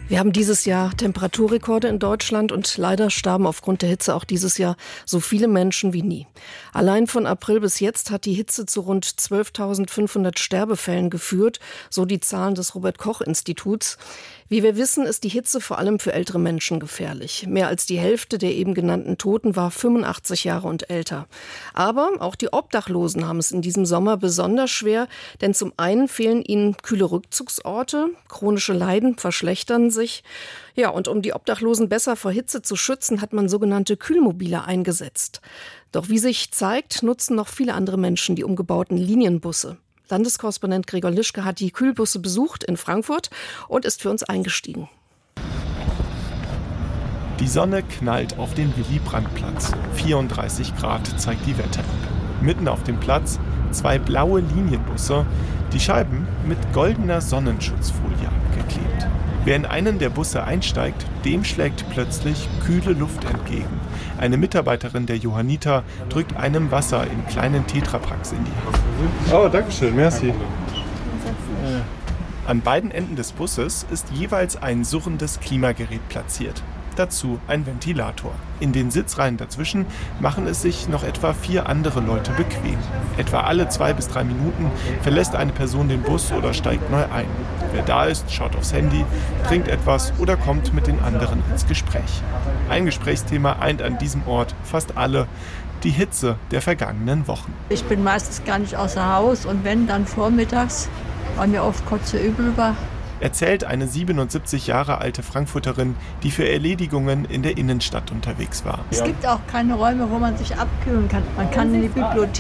Wir haben dieses Jahr Temperaturrekorde in Deutschland und leider starben aufgrund der Hitze auch dieses Jahr so viele Menschen wie nie. Allein von April bis jetzt hat die Hitze zu rund 12.500 Sterbefällen geführt, so die Zahlen des Robert-Koch-Instituts. Wie wir wissen, ist die Hitze vor allem für ältere Menschen gefährlich. Mehr als die Hälfte der eben genannten Toten war 85 Jahre und älter. Aber auch die Obdachlosen haben es in diesem Sommer besonders schwer, denn zum einen fehlen ihnen kühle Rückzugsorte, chronische Leiden verschlechtern sich. Ja, und um die Obdachlosen besser vor Hitze zu schützen, hat man sogenannte Kühlmobile eingesetzt. Doch wie sich zeigt, nutzen noch viele andere Menschen die umgebauten Linienbusse. Landeskorrespondent Gregor Lischke hat die Kühlbusse besucht in Frankfurt und ist für uns eingestiegen. Die Sonne knallt auf den Willy-Brandt-Platz. 34 Grad zeigt die Wetter-App. Mitten auf dem Platz 2 blaue Linienbusse, die Scheiben mit goldener Sonnenschutzfolie abgeklebt. Wer in einen der Busse einsteigt, dem schlägt plötzlich kühle Luft entgegen. Eine Mitarbeiterin der Johanniter drückt einem Wasser in kleinen Tetrapacks in die Hand. Oh, danke schön, merci. An beiden Enden des Busses ist jeweils ein surrendes Klimagerät platziert. Dazu ein Ventilator. In den Sitzreihen dazwischen machen es sich noch etwa 4 andere Leute bequem. Etwa alle 2 bis 3 Minuten verlässt eine Person den Bus oder steigt neu ein. Wer da ist, schaut aufs Handy, trinkt etwas oder kommt mit den anderen ins Gespräch. Ein Gesprächsthema eint an diesem Ort fast alle: die Hitze der vergangenen Wochen. Ich bin meistens gar nicht außer Haus und wenn, dann vormittags, weil mir oft kotzübel war. Erzählt eine 77 Jahre alte Frankfurterin, die für Erledigungen in der Innenstadt unterwegs war. Es gibt auch keine Räume, wo man sich abkühlen kann. Man kann in die Bibliothek